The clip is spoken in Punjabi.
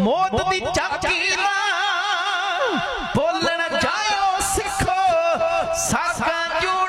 मौत दी झाकी ना बोलण जाओ सिखो साकां जो